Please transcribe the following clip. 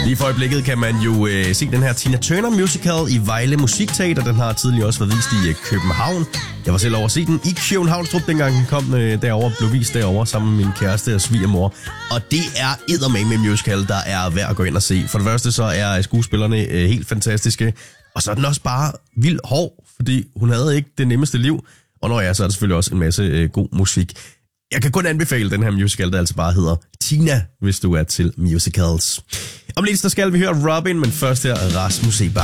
Lige for øjeblikket kan man jo se den her Tina Turner musical i Vejle Musikteater. Den har tidligere også været vist i København. Jeg var selv over at se den i Københavnstrup, dengang den kom derover, blev vist derover sammen med min kæreste og svigermor. Og det er eddermame en musical, der er værd at gå ind og se. For det første så er skuespillerne helt fantastiske. Og så er den også bare vildt hård, fordi hun havde ikke det nemmeste liv. Og når jeg så er der selvfølgelig også en masse god musik. Jeg kan kun anbefale den her musical, der altså bare hedder Tina, hvis du er til musicals. Om lidt så skal vi høre Robin, men først her Rasmus Sebak.